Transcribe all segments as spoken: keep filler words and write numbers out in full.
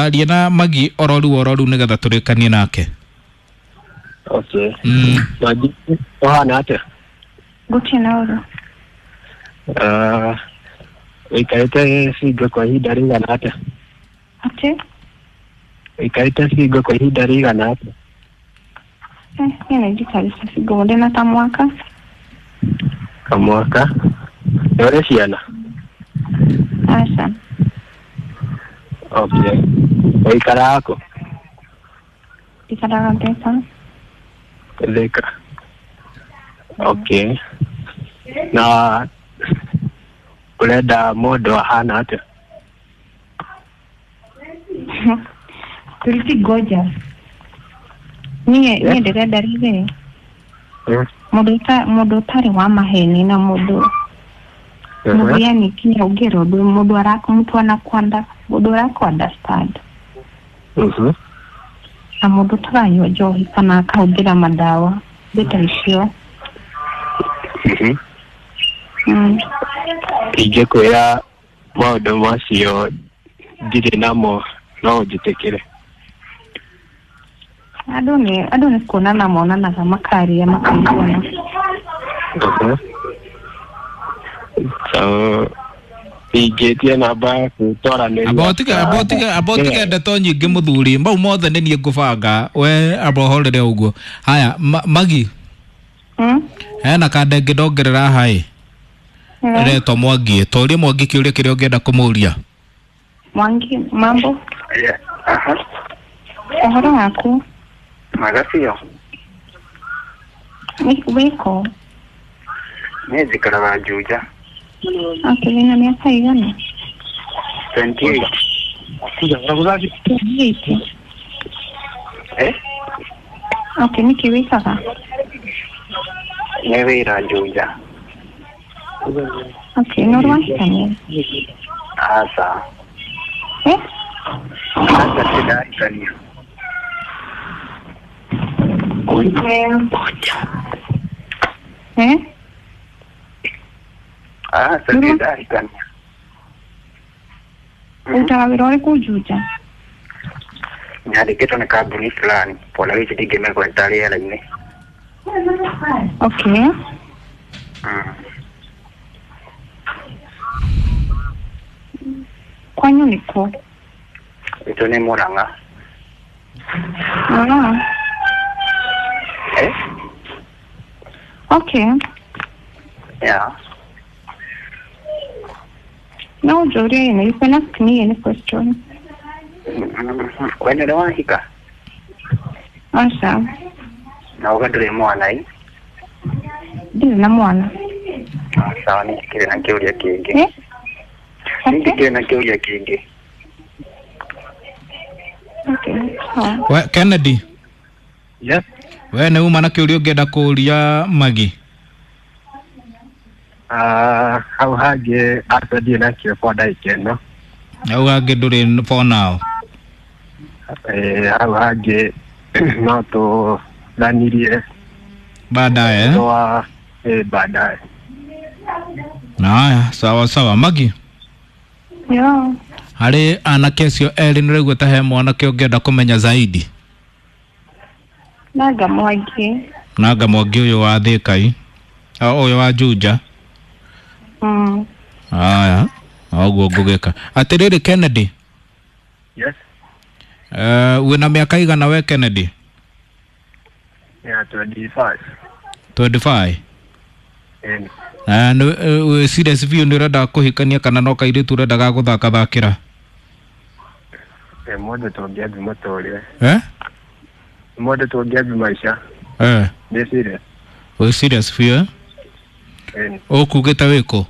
aria na Magi ororu ororu nigetha turikanie nake. Okay. Mm. Magi ohana ate. Gutina oro. Ah, ikaita sigo kwa hida rigana ate. Ate? Ikaita sigo kwa hida rigana ate. Eh, yene jikali sigo ndena tamwaka. Kamwaka. Yore siana. Asa. Okay. Ikara yako. Ikara gatesa. Leka. Okay. Na kuleda modo hana ate. Tulisi goja. Niye niye ndirenda rive. Mm. Mundu ta mundu tari wa maheni na mundu. Mundu yani kinya ugero do mundu arako mtu anakwanda mundu arako understand. Mhm. Na mundu tarayo johi kana akaugira madawa bitaishio. Mhm. Mm. Ije kwera modo masio dire namo no jitekere. Adone adone kona na mona na kama kari ya makaiona. Mhm. So ije tia na ba kutora ne. Abotika abotika abotika ndeto nyingi muthuri mbau mothe ni nie ngubanga we abohorere uguo. Haya Magi. Mm. Hena kande ngidongerera hai. Reto Mwangi tori Mwangi kiuria kiria ungenda kumuria. Mwangi mambo? Yeah. Aha. Ohoro wako? Magasio. Ni weko. Nezi karawa Juja. Okay, na miaka igana? twenty-eight. Kuja waraguzaji. twenty-eight. Eh? Okay, nikiweka ka. Nevira Juja. Okay, norwashikanye. Asa. Eh? Asa tidak ikani. Eh? Asa tidak ikani. Utawawirore kujuja. Nyari kitu ni kabuni fulani. Pola hizi digeme kwa Italia la ine. Okay. Mm. Kwanyu niko. Itu ni Muranga. Ah. Eh? Okay. Yeah. No, Jody, you can ask me any question. Wende wa hika. Asa. Na ugadure mwana hii. Dile na mwana. Sawa ni kile na kiulia kingi. Eh? Ni kile na kiulia kingi. Okay. Oh. We Kennedy. Yes. We ne uma na kiuria ungenda kuria Magi. Ah, how hage asadi na kio for dai keno. Au age nduri for now. Eh, how hage no to lanirie. Baadaye. Toa eh baadaye. Haya, sawa sawa Magi. Yo. Hari anake acio eri ni rĩu tahe mwanake ungenda kumenya zaidi. Naga Mwangi. Naga Mwangi uyu wa Thikai. Uyu wa Juja. Mm. Haya, oguo ngugika. Atiriri Kennedy. Yes. Eh, wina miaka igana we Kennedy? Yeah, twenty-five. twenty-five. And Na we serious view ni renda kuhikania kana no kairitu renda ga guthaka thakira? eh modo tuongea bimotoria. Eh? Modo tuongea bimaisha. Eh. Ni serious. We serious view? Eh? And Okugita wiko?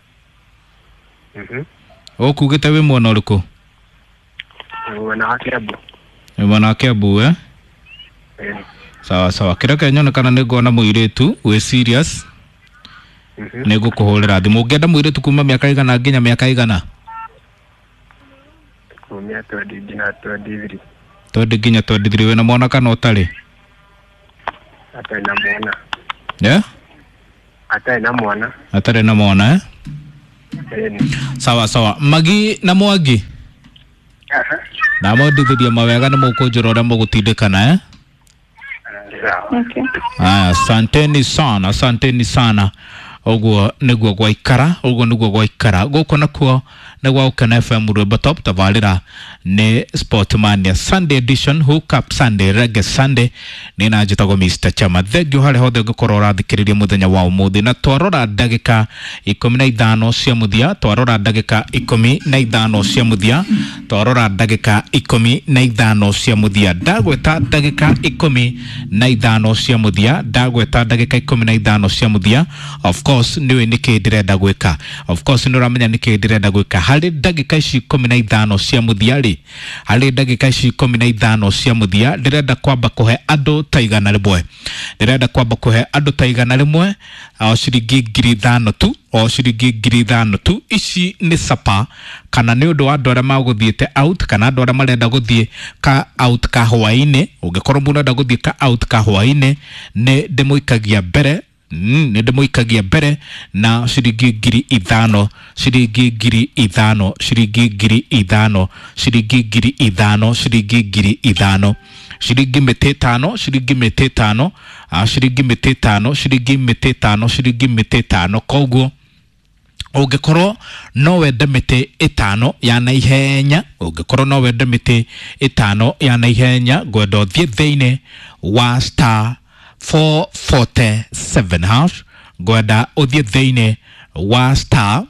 mhm. Okugita wi mwana uriku? Wana hakiabu. Mwana Kiambu eh? And Sawa sawa. Kira kenyona kana ni ngona muiritu we serious? mhm. Ni gukuhurira thimu. Ungienda muiritu kuma miaka igana nginya miaka igana? Kumia twenty gina twenty-three. Todi nginya twenty-three. Wina mwana kana utari? Hata ina mwana. Yeah? Hata ina mwana. Atari na mwana eh? And Sawa sawa. Magi na Mwangi. aha. na mondithĩria mawega nĩ mũkũnjĩra ũrĩa mũgũtindĩkana eh Sawa. Okay. Aya, asanteni sana, asanteni sana. Oguo niguo gwaikara, oguo niguo gwaikara. Gũkũ nakuo nĩ gwa Ukena F M Rwĩmbo Top tabarĩra nĩ Sportmania Sunday edition, Hook Up Sunday, Reggae Sunday. Nĩ na njĩtagwo Mister Chama. Thengio harĩ hothe ũngĩkorwo ũrathikĩrĩria mũthenya wa ũmũthĩ, na twarora ndagĩka ikũmi na ithano cia mũthia, twarora ndagĩka ikũmi na ithano cia mũthia, twarora ndagĩka ikũmi na ithano cia mũthia. Ndagweta ndagĩka ikũmi na ithano cia mũthia, ndagweta ndagĩka ikũmi na ithano cia mũthia. Of course niwe nĩkĩ ndĩrenda gwĩka, of course nĩ ũramenya nĩkĩ ndĩrenda gwĩka. Harĩ ndagĩka ici ikũmi na ithano cia mũthia rĩ, harĩ ndagĩka ici ikũmi na ithano cia mũthia ndĩrenda kwamba kũhe andũ ta igana rĩmwe, ndĩrenda kwamba kũhe andũ ta igana rĩmwe o ciringi ngiri ithano tu, o ciringi ngiri ithano tu. Ici nĩ sapa, kana nĩ ũndũ wa andũ arĩa magũthiĩte out, kana andũ arĩa marenda gũthiĩ ka out ka hwaĩ-inĩ. Ũngĩkorwo mũndũ gũthiĩ ka out ka hwaĩ-inĩ, nĩ ndĩmũikagia mbere Mm, nĩ ndĩmũikagia mbere na ciringi ngiri ithano, ciringi ngiri ithano, ciringi ngiri ithano, ciringi ngiri ithano, ciringi ngiri ithano, ciringi mĩtĩ ĩtano, ciringi mĩtĩ ĩtano, ciringi mĩtĩ ĩtano, ciringi mĩtĩ ĩtano, ciringi mĩtĩ ĩtano. Koguo ũngĩkorwo no wende mĩtĩ ĩtano ya naihenya, ũngĩkorwo no wende mĩtĩ ĩtano ya naihenya, ngwenda ũthiĩ thĩinĩ wa star four forty-seven hash, ngwenda ũthiĩ thĩinĩ wa star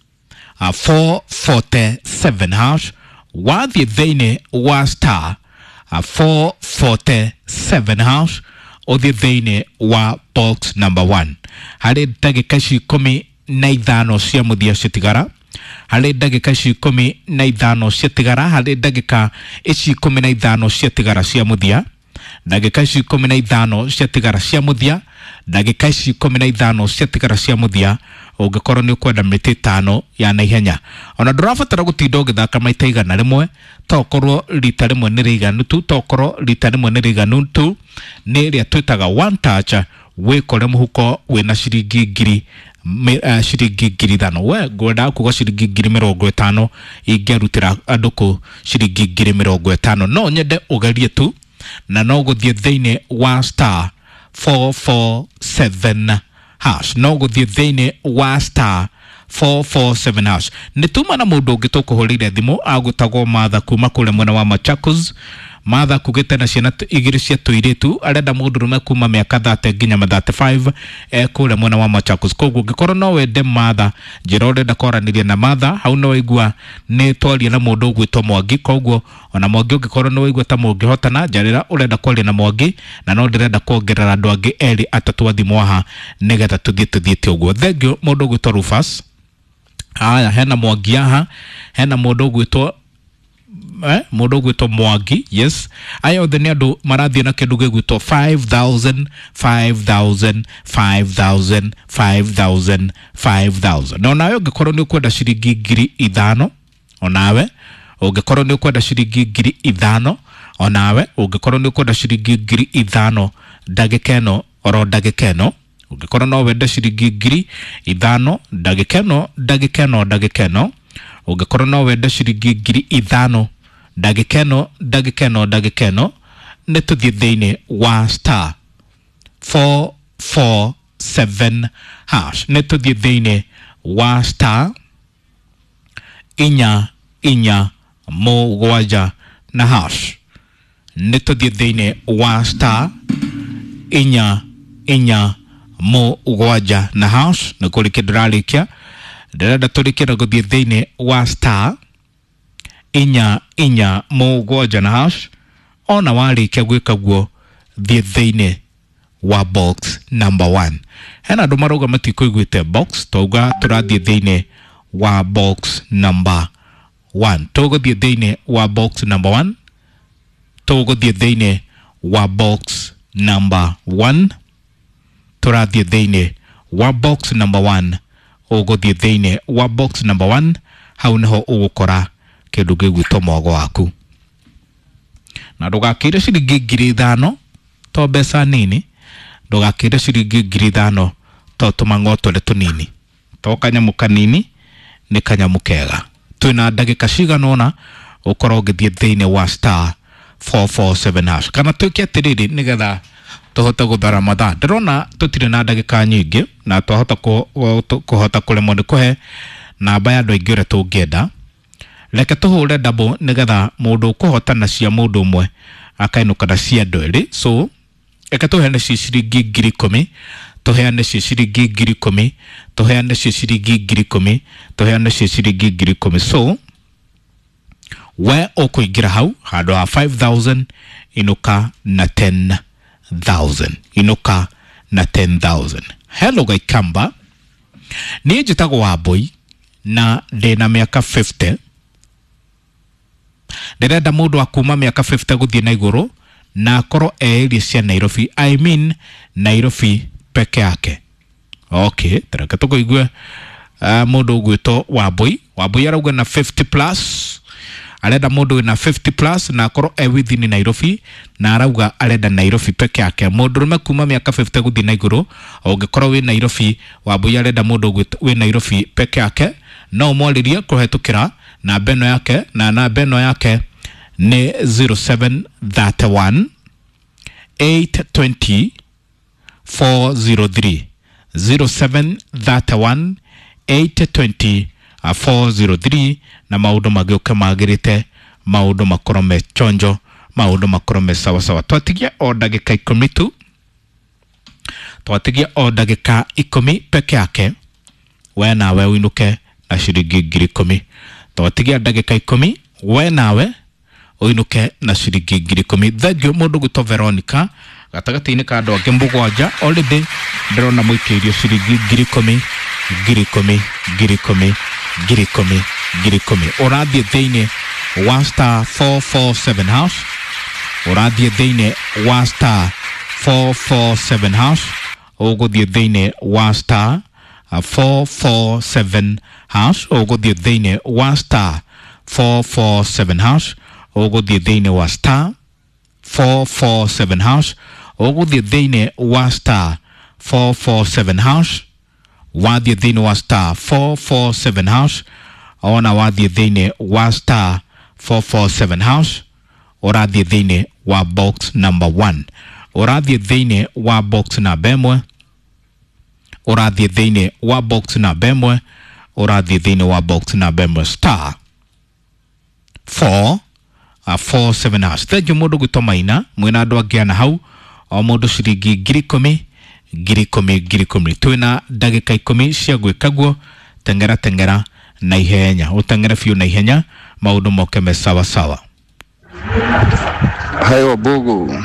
uh, four forty-seven hash. Wathiĩ thĩinĩ wa star uh, four forty-seven hash, ũthiĩ thĩinĩ wa box number one. Harĩ ndagĩka ici ikũmi na ithano cia mũthia citigara, harĩ ndagĩka ici ikũmi na ithano ciatigara, harĩ ndagĩka ici ikũmi na ithano ciatigara cia mũthia, ndagĩka ici ikũmi na ithano ciatigara cia mũthia, ndagĩka ici ikũmi na ithano ciatigara cia mũthia. Ũngĩkorwo nĩ ũkwenda mĩtĩ ĩtano ya naihenya, ona ndũrabatara gũtinda ũgĩthaka maita igana rĩmwe, tokorwo rita rĩmwe nĩ rĩiganu tu, tokorwo rita rĩmwe nĩ rĩiganu tu, nĩ ĩrĩa twĩtaga one touch. Wĩkore mũhuko wĩna ciringi ngiri uh, ciringi ngiri ithano. We ngwenda kuga ciringi ngiri mĩrongo ĩtano ingĩarutĩra andũ kũ ciringi ngiri mĩrongo ĩtano. No nyende ũgerie tu, na no gũthiĩ thĩinĩ wa star four forty-seven hash, no gũthiĩ thĩinĩ wa star four forty-seven hash. Nĩ tuma na mũndũ ũngĩ tũkũhũrĩire thimũ agũtagwo Martha kuma kũrĩa mwena wa Machakos. Martha kugĩte na ciana igĩrĩ cia tũirĩtu, arenda mũndũrũme kuma mĩaka thirty nginya thirty-five eh, kũrĩa mwena wa Machakos. Koguo ũngĩkorwo no wende Martha, njĩra ũrenda kwaranĩria na Martha, hau no waigua nĩ twaria na mũndũ ũgwĩtwo Mwangi. Koguo ona Mwangi ũngĩkorwo no waigua ta mũngĩhotana, njĩra ũrenda kwaria na Mwangi, na no ndĩrenda kuongerera andũ angĩ erĩ atatũ a thimũ haha nĩgetha tũthiĩ tũthiĩte ũguo. Thengio mũndũ ũgwĩtwo Rufus. Aya, hena Mwangi haha, hena mũndũ ũgwĩtwo eh mũndũ ũgwĩtwo Mwangi. Yes, aya othe nĩ andũ marathiĩ na kĩndũ gĩgwĩtwo five thousand, five thousand, five thousand, five thousand, five thousand. Na onawe ũngĩkorwo nĩ ũkwenda ciringi ngiri ithano, onawe ũngĩkorwo nĩ ũkwenda ciringi ngiri ithano, onawe ũngĩkorwo nĩ ũkwenda ciringi ngiri ithano, ndagĩka ĩno oro ndagĩka ĩno, ũngĩkorwo no wende ciringi ngiri ithano, ndagĩka ĩno ndagĩka ĩno ndagĩka ĩno, ũngĩkorwo no wende ciringi ngiri ithano, ndagĩka ĩno ndagĩka ĩno ndagĩka ĩno, nĩ tũthiĩ thĩinĩ wa star four forty-seven hash, nĩ tũthiĩ thĩinĩ wa star inya inya mũgwanja na hash, nĩ tũthiĩ thĩinĩ wa star inya inya mũgwanja na hash. Nĩ kũrĩ kĩndũ rarĩkia, ndĩrenda tũrĩkie na gũthiĩ thĩinĩ wa star inya inya mũgwanja na hash. Ona warĩkia gwĩka guo, thiĩ thĩinĩ wa box number one. Hena andũ marauga matikũiguĩte box, twauga tũrathiĩ thĩinĩ wa box number one. Tũgũthiĩ thĩinĩ wa box number one, tũgũthiĩ thĩinĩ wa box number one, tũrathiĩ thĩinĩ wa box number one, ũgũthiĩ thĩinĩ wa box number one. Hau nĩho ũgũkora kĩndũ gĩgwĩtwo mwogo waku, na ndũgakĩire ciringi ngiri ithano to mbeca nini, ndũgakĩire ciringi ngiri ithano to tũmang'otore tũnini, to kanyamũ kanini nĩ kanyamũ kega. Twĩna ndagĩka cigana ũna ukorwo githie thiine wa star four four seven hash kana tukia tiriri nigetha tuhota guthara mathaa ndirona tutire na ndagika nyingi na tuhota kuhota kuremwo ni kuhe namba ya andu aingi uria tungienda leke tuhure double nigetha mundu kuhotana cia mundu umwe akainuka na cia andu eri so eka tuheane cia ciringi ngiri ikumi tuheane cia ciringi ngiri ikumi tuheane cia ciringi ngiri ikumi tuheane cia ciringi ngiri ikumi so we ukuingira hau handu ha five thousand inuka na ten thousand inuka na ten thousand. Hello Gaikamba, ni njitagwo Wambui na ndina miaka fifty. Ndirenda mundu akuma miaka fifty guthie na iguru na akorwo area cia Nairobi, I mean Nairobi peke yake. Okay, taraka tukuigwe uh, mundu gwito Wambui. Wambui arauga na fifty plus. Arenda mundu na fifty plus na akorwo e within Nairobi na arauga arenda Nairobi peke yake. Mundu rume kuma miaka fifty guthie na iguru ungikorwo wi Nairobi, Wambui arenda mundu wi Nairobi peke yake no mwalirie kuhetukira na beno yake na na beno yake ni zero seven three one eight two zero four zero three zero seven three one eight two zero four zero three na maudu magioke magirite maudu makorome chonjo maudu makorome sawa sawa. Twatigia o dagika ikumi tu, twatigia o dagika ikumi peke yake we nawe uinuke na shiringi ngiri ikumi. Twatigia dagika ikumi we nawe uinuke na shiringi ngiri ikumi. Thegio mundu gwito Veronica gatagati-ini ka andu angi mugwanja already ndirona muikirio shiringi ngiri ikumi ngiri ikumi ngiri ikumi ngiri ikumi ngiri ikumi. Urathie thiine wa star four four seven hash, urathie thiine wa star four four seven hash, uguthie thiine wa star four four seven hash, uguthie thiine wa star four four seven hash, uguthie thiine wa star four four seven hash, uguthie thiine wa star four four seven hash, wathie thiine wa star four four seven hash, ona wathie thiine wa star four four seven hash, urathie thiine wa box number one, urathie thiine wa box na bemwe, urathie thiine wa box na bemwe, urathie thiine wa box na bemwe star four four seven hash. Thegio mundu gwito Maina mwina andu angiana hau o mundu shiringi ngiri ikumi ngiri ikumi ngiri ikumi. Twina dagika ikumi cia gwikaguo, tengera tengera na ihenya, utengera fiu na ihenya maudu moke me sawa sawa. Hayo bugu.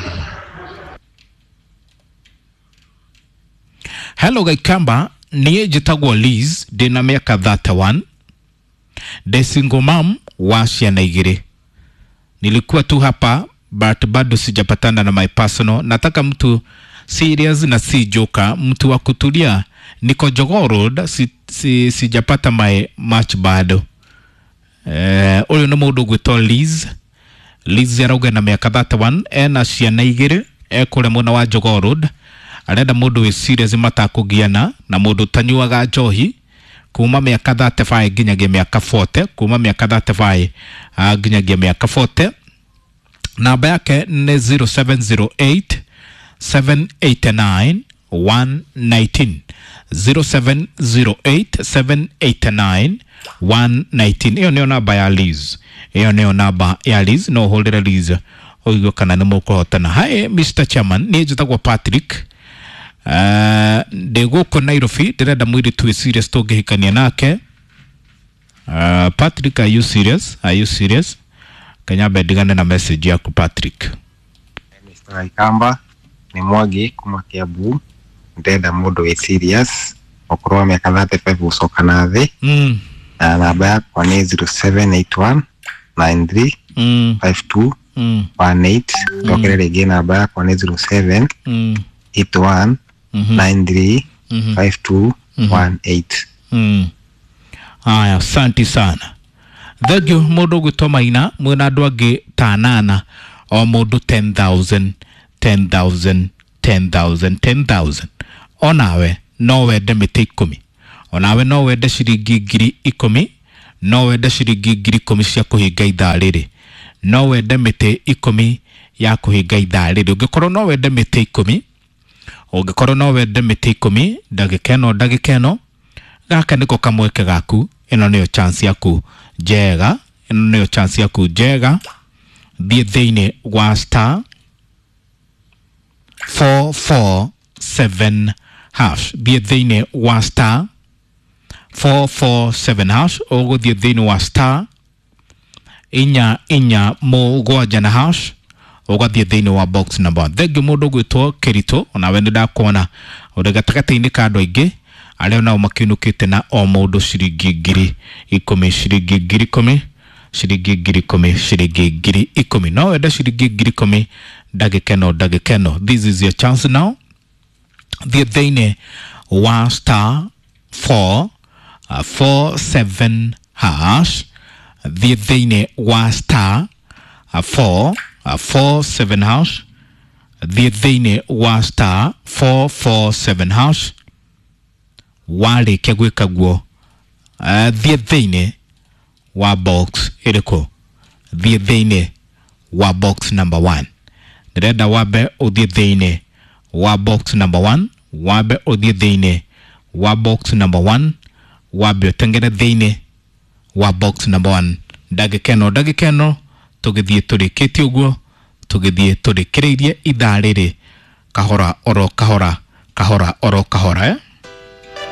Hello Gaikamba, niye jitagwo Liz dina miaka thirty one, de single mom wa ciana igiri. Nilikuwa tu hapa but bado sijapatana na my personal. Nataka mtu serious na si joka, mtu wa kutulia. Niko Jogoo Road, si, si, sijapata my match bado. Eh, uyu ni mundu gwito Liz. Liz arauga na miaka thirty one, ena ciana igiri, ekure muna wa Jogoo Road. Arenda mundu we serious matakugiana na mundu tanyuaga njohi kuma miaka thirty five nginyagia miaka forty, kuma miaka thirty five uh, nginyagia miaka forty. Namba yake ni zero seven zero eight seven eight nine one one nine zero seven zero eight seven eight nine one one nine. Iyo niyo namba ya Liz, iyo niyo namba ya Liz. No holdera Liz oigo kana ni mukuhotana. Hi Mister Chairman, ni njitagwo Patrick. Uh, de guko Nairobi ndirenda mwiri tu serious tungihikania nake. Uh, Patrick, are you serious? Are you serious? Kenya bedigane na message yako Patrick. Mister Gaikamba ni Mwagi kuma Kiambu, ndenda mundu we serious okorwa miaka thirty five usoka na thi. Mm. Na namba yako ni zero seven eight one nine three five two one eight. Ndokerere rege namba yako ni zero seven eight one nine three five two one eight. Mm. Aya, asante sana. Thegio mundu gwito Maina mwina andu angi tanana o mundu ten thousand ten thousand ten thousand ten thousand. Onawe no wende mite ikumi, onawe no wende shiringi ngiri ikumi, no wende ciringi ngiri ikumi cia kuhinga ithaa riri no wende mite ikumi ya kuhinga ithaa riri ungikorwo no wende mite ikumi ungikorwo no wende mite ikumi ndagika ino ndagika ino gaka niko kamweke gaku ino niyo chance yaku jega ino niyo chance yaku jega thie thiini wa star four four seven hash thie thiini wa star four four seven hash ogo thie thiini wa star inya inya mugwanja na hash ugathie thiini wa box number one thegi mundu gwitwo Kirito ona wende ndakona uri gatagati-ini ka andu aingi aria nao makinukite na o mundu ciringi ngiri ikumi ciringi ngiri ikumi ciringi ngiri ikumi ciringi ngiri ikumi no wende ciringi ngiri ikumi ndagika ino ndagika ino this is your chance now thie thiini wa star four four seven hash thie thiini wa star four four seven hash thie thiini wa star four four seven hash warikia gwika guo thie thiini wa box iriko thie thiini wa box number one ndirenda wabe uthie thiini wa box number one wabe uthie thiini wa box number one wabe utengere thiini wa box number one ndagika ino ndagika ino tugithie turikite uguo tugithie turikiriirie ithaa riri kahora oro kahora kahora oro kahora eh?